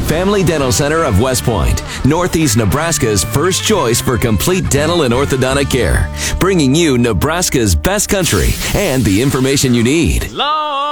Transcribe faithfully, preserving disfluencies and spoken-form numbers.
Family Dental Center of West Point, Northeast Nebraska's first choice for complete dental and orthodontic care, bringing you Nebraska's best country and the information you need.